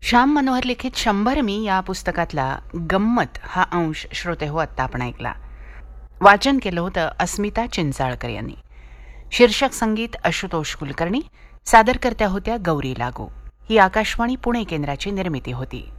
श्याम मनोहर लिखित 100 मी या पुस्तकातला गंमत हा अंश श्रोते हो आत्ता आपण ऐकला. वाचन केलं होतं अस्मिता चिंचाळकर यांनी. शीर्षक संगीत आशुतोष कुलकर्णी. सादरकर्त्या होत्या गौरी लागू. ही आकाशवाणी पुणे केंद्राची निर्मिती होती.